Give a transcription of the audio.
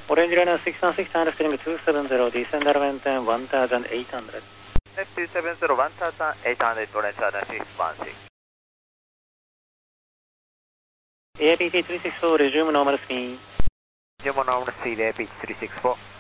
Orange Runner 616, time steering 270, descend maintain 1800. 270, 1800, Orange Runner 616. APT 364, resume normal speed. Resume normal speed, APT 364.